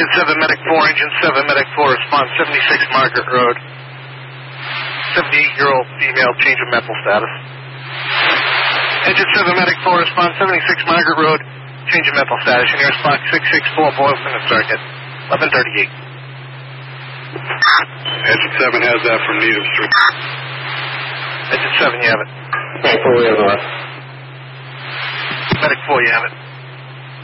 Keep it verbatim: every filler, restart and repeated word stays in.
Engine seven, Medic four, Engine seven, Medic four, respond seventy-six Margaret Road. seventy-eight-year-old female, change of mental status. Engine seven, Medic four, respond seventy-six Margaret Road, change of mental status. Your nearest box six six four, Boylston and Circuit, eleven thirty-eight. Engine seven has that from Needham Street. Engine seven, you have it. Medic four, we have it. Medic four, you have it.